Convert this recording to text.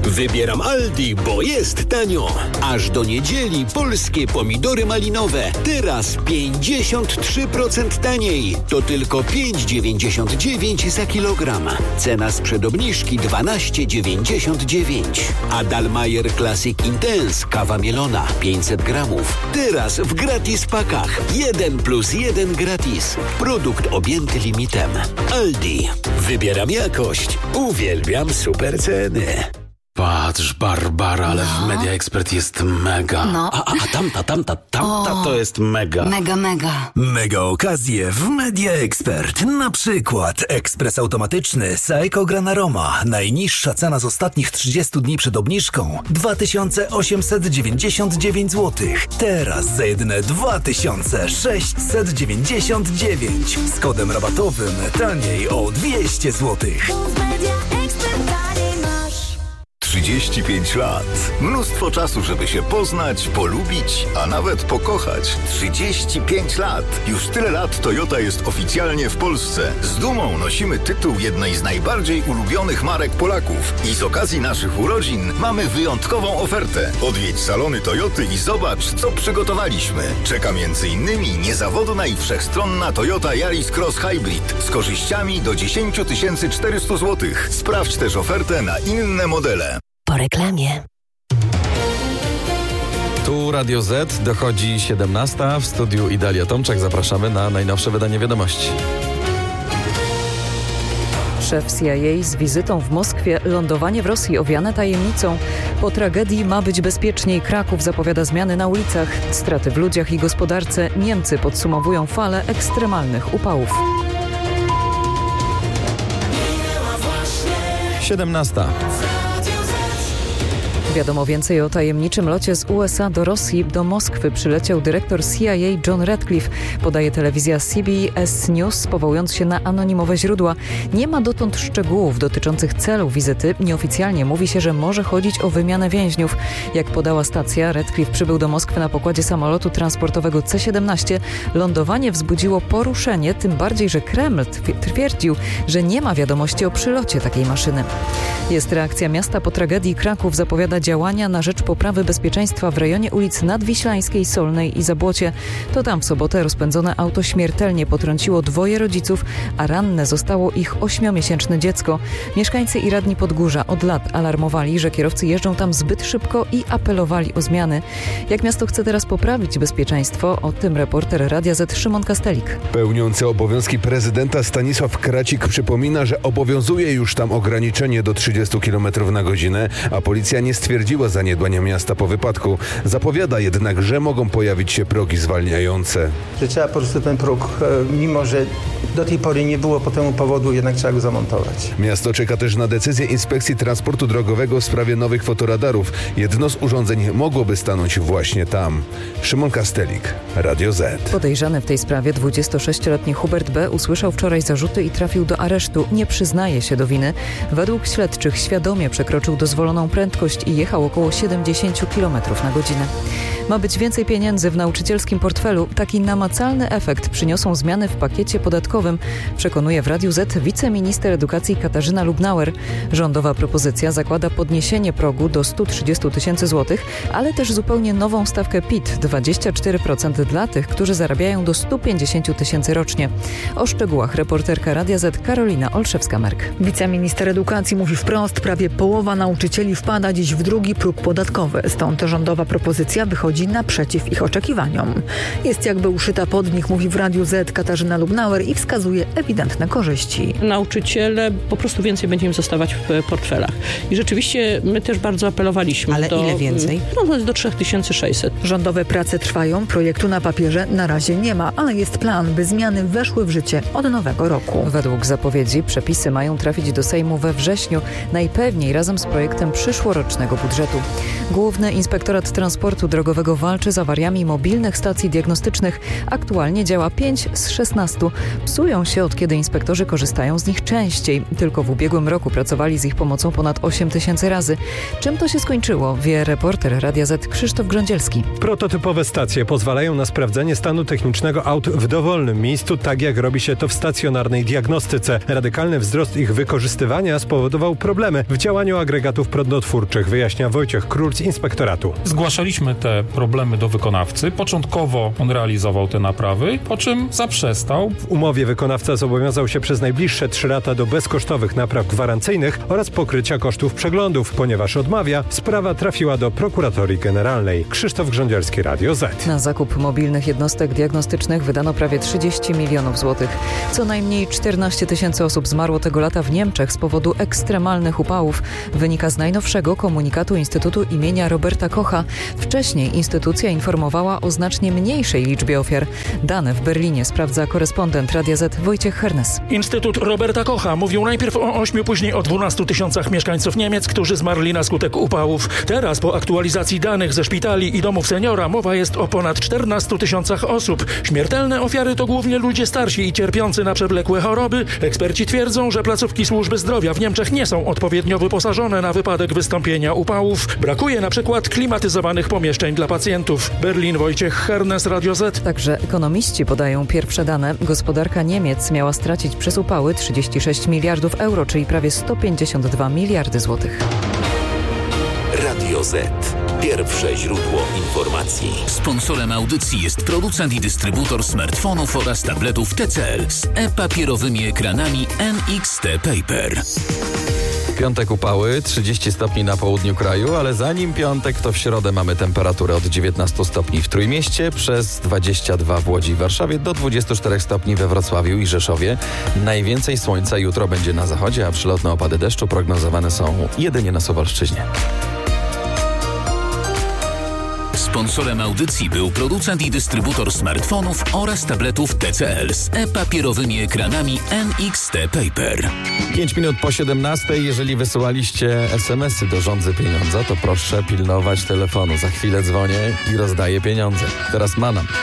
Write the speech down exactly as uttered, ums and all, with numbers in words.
Wybieram Aldi, bo jest tanio. Aż do niedzieli polskie pomidory malinowe. Teraz pięćdziesiąt trzy procent taniej. To tylko pięć dziewięćdziesiąt dziewięć za kilogram. Cena sprzed obniżki dwanaście dziewięćdziesiąt dziewięć. A Dalmayer Classic Intense kawa mielona pięćset gramów. Teraz w gratis pakach. jeden plus jeden gratis. Produkt objęty limitem. Aldi. Wybieram jakość. Uwielbiam super ceny. Patrz, Barbara, ale w Media Expert jest mega. No. A, a, a tamta, tamta, tamta o, to jest mega. Mega, mega. Mega okazje w Media Expert. Na przykład ekspres automatyczny Saeco Granaroma. Najniższa cena z ostatnich trzydziestu dni przed obniżką dwa tysiące osiemset dziewięćdziesiąt dziewięć złotych. Teraz za jedyne dwa tysiące sześćset dziewięćdziesiąt dziewięć. Z kodem rabatowym taniej o dwieście złotych. trzydzieści pięć lat. Mnóstwo czasu, żeby się poznać, polubić, a nawet pokochać. trzydzieści pięć lat. Już tyle lat Toyota jest oficjalnie w Polsce. Z dumą nosimy tytuł jednej z najbardziej ulubionych marek Polaków. I z okazji naszych urodzin mamy wyjątkową ofertę. Odwiedź salony Toyoty i zobacz, co przygotowaliśmy. Czeka między innymi niezawodna i wszechstronna Toyota Yaris Cross Hybrid z korzyściami do dziesięć tysięcy czterysta złotych. Sprawdź też ofertę na inne modele. Po reklamie. Tu Radio Z, dochodzi siedemnasta, w studiu Idalia Tomczak. Zapraszamy na najnowsze wydanie wiadomości. Szef C I A z wizytą w Moskwie, lądowanie w Rosji owiane tajemnicą. Po tragedii ma być bezpieczniej. Kraków zapowiada zmiany na ulicach. Straty w ludziach i gospodarce. Niemcy podsumowują falę ekstremalnych upałów. siedemnasta. Wiadomo więcej o tajemniczym locie z U S A do Rosji. Do Moskwy przyleciał dyrektor C I A John Ratcliffe, podaje telewizja C B S News, powołując się na anonimowe źródła. Nie ma dotąd szczegółów dotyczących celu wizyty. Nieoficjalnie mówi się, że może chodzić o wymianę więźniów. Jak podała stacja, Ratcliffe przybył do Moskwy na pokładzie samolotu transportowego C siedemnaście. Lądowanie wzbudziło poruszenie, tym bardziej, że Kreml twierdził, że nie ma wiadomości o przylocie takiej maszyny. Jest reakcja miasta po tragedii. Kraków zapowiada działania na rzecz poprawy bezpieczeństwa w rejonie ulic Nadwiślańskiej, Solnej i Zabłocie. To tam w sobotę rozpędzone auto śmiertelnie potrąciło dwoje rodziców, a ranne zostało ich ośmiomiesięczne dziecko. Mieszkańcy i radni Podgórza od lat alarmowali, że kierowcy jeżdżą tam zbyt szybko i apelowali o zmiany. Jak miasto chce teraz poprawić bezpieczeństwo? O tym reporter Radia Z Szymon Kastelik. Pełniący obowiązki prezydenta Stanisław Kracik przypomina, że obowiązuje już tam ograniczenie do trzydziestu kilometrów na godzinę, a policja nie stwierdziła zaniedbania miasta po wypadku. Zapowiada jednak, że mogą pojawić się progi zwalniające. Że trzeba po prostu ten próg, mimo że do tej pory nie było po temu powodu, jednak trzeba go zamontować. Miasto czeka też na decyzję Inspekcji Transportu Drogowego w sprawie nowych fotoradarów. Jedno z urządzeń mogłoby stanąć właśnie tam. Szymon Kastelik, Radio Z. Podejrzany w tej sprawie dwudziestosześcioletni Hubert B. usłyszał wczoraj zarzuty i trafił do aresztu. Nie przyznaje się do winy. Według śledczych świadomie przekroczył dozwoloną prędkość i jechał około siedemdziesiąt kilometrów na godzinę. Ma być więcej pieniędzy w nauczycielskim portfelu. Taki namacalny efekt przyniosą zmiany w pakiecie podatkowym, przekonuje w Radiu Z wiceminister edukacji Katarzyna Lubnauer. Rządowa propozycja zakłada podniesienie progu do stu trzydziestu tysięcy złotych, ale też zupełnie nową stawkę P I T, dwadzieścia cztery procent dla tych, którzy zarabiają do stu pięćdziesięciu tysięcy rocznie. O szczegółach reporterka Radia Z Karolina Olszewska-Merk. Wiceminister edukacji mówi wprost, prawie połowa nauczycieli wpada dziś w drugi próg podatkowy. Stąd rządowa propozycja wychodzi naprzeciw ich oczekiwaniom. Jest jakby uszyta pod nich, mówi w Radiu Z Katarzyna Lubnauer i wskazuje ewidentne korzyści. Nauczyciele po prostu więcej będzie im zostawać w portfelach. I rzeczywiście my też bardzo apelowaliśmy. Ale do, ile więcej? No do trzy tysiące sześćset. Rządowe prace trwają, projektu na papierze na razie nie ma, ale jest plan, by zmiany weszły w życie od nowego roku. Według zapowiedzi przepisy mają trafić do Sejmu we wrześniu, najpewniej razem z projektem przyszłorocznego budżetu. Główny Inspektorat Transportu Drogowego walczy z awariami mobilnych stacji diagnostycznych. Aktualnie działa pięć z szesnastu. Psuje psują się od kiedy inspektorzy korzystają z nich częściej. Tylko w ubiegłym roku pracowali z ich pomocą ponad osiem tysięcy razy. Czym to się skończyło, wie reporter Radia Z Krzysztof Grądzielski. Prototypowe stacje pozwalają na sprawdzenie stanu technicznego aut w dowolnym miejscu, tak jak robi się to w stacjonarnej diagnostyce. Radykalny wzrost ich wykorzystywania spowodował problemy w działaniu agregatów prądotwórczych, wyjaśnia Wojciech Król z inspektoratu. Zgłaszaliśmy te problemy do wykonawcy. Początkowo on realizował te naprawy, po czym zaprzestał. W umowie wykonawca zobowiązał się przez najbliższe trzy lata do bezkosztowych napraw gwarancyjnych oraz pokrycia kosztów przeglądów. Ponieważ odmawia, sprawa trafiła do prokuratorii generalnej. Krzysztof Grządzielski, Radio Z. Na zakup mobilnych jednostek diagnostycznych wydano prawie trzydzieści milionów złotych. Co najmniej czternaście tysięcy osób zmarło tego lata w Niemczech z powodu ekstremalnych upałów. Wynika z najnowszego komunikatu Instytutu imienia Roberta Kocha. Wcześniej instytucja informowała o znacznie mniejszej liczbie ofiar. Dane w Berlinie sprawdza korespondent Radia Z Wojciech Hernes. Instytut Roberta Kocha mówił najpierw o ośmiu, później o dwunastu tysiącach mieszkańców Niemiec, którzy zmarli na skutek upałów. Teraz po aktualizacji danych ze szpitali i domów seniora mowa jest o ponad czternastu tysiącach osób. Śmiertelne ofiary to głównie ludzie starsi i cierpiący na przewlekłe choroby. Eksperci twierdzą, że placówki służby zdrowia w Niemczech nie są odpowiednio wyposażone na wypadek wystąpienia upałów. Brakuje na przykład klimatyzowanych pomieszczeń dla pacjentów. Berlin, Wojciech Hernes, Radio Z. Także ekonomiści podają pierwsze dane. Gospodarka Niemiec miała stracić przez upały trzydzieści sześć miliardów euro, czyli prawie sto pięćdziesiąt dwa miliardy złotych. Radio Z. Pierwsze źródło informacji. Sponsorem audycji jest producent i dystrybutor smartfonów oraz tabletów T C L z e-papierowymi ekranami N X T Paper. Piątek upały, trzydzieści stopni na południu kraju, ale zanim piątek, to w środę mamy temperaturę od dziewiętnastu stopni w Trójmieście, przez dwadzieścia dwa w Łodzi i Warszawie, do dwudziestu czterech stopni we Wrocławiu i Rzeszowie. Najwięcej słońca jutro będzie na zachodzie, a przelotne opady deszczu prognozowane są jedynie na Suwalszczyźnie. Sponsorem audycji był producent i dystrybutor smartfonów oraz tabletów T C L z e-papierowymi ekranami N X T Paper. pięć minut po siedemnastej. Jeżeli wysyłaliście es em esy do Rządzy Pieniądza, to proszę pilnować telefonu. Za chwilę dzwonię i rozdaję pieniądze. Teraz Manam.